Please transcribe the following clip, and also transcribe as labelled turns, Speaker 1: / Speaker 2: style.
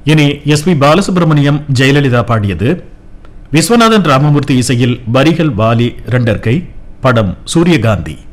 Speaker 1: இனி எஸ்.பி. பாலசுப்ரமணியம், ஜெயலலிதா பாடியது. விஸ்வநாதன் ராமமூர்த்தி இசையில் வரிகள் வாலி, ரெண்டற்கை. படம் சூரியகாந்தி.